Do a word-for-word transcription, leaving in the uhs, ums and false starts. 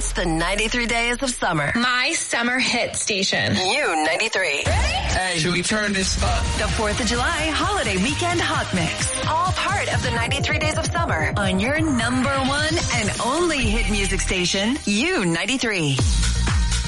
It's the ninety-three Days of Summer. My summer hit station. U ninety-three. Hey, should we turn this up? The fourth of July holiday weekend hot mix. All part of the ninety-three Days of Summer on your number one and only hit music station, U ninety-three.